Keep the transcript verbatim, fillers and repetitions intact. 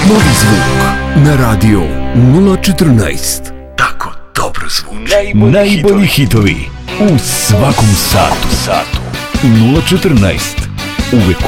Novi zvuk na radio nula četrnaest. Tako dobro zvuči. Najbolji, Najbolji hitovi u svakom satu. satu. nula četrnaest. Uvek